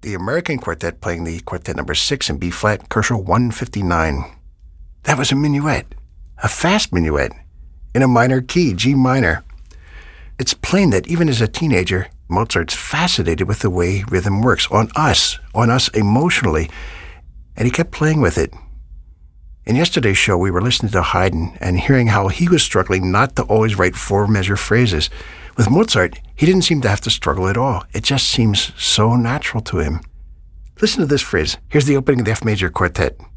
the American Quartet playing the Quartet number 6 in B-flat, Koszul 159. That was a minuet, a fast minuet, in a minor key, G minor. It's plain that even as a teenager, Mozart's fascinated with the way rhythm works on us emotionally, and he kept playing with it. In yesterday's show, we were listening to Haydn and hearing how he was struggling not to always write four-measure phrases. With Mozart, he didn't seem to have to struggle at all. It just seems so natural to him. Listen to this phrase. Here's the opening of the F major quartet.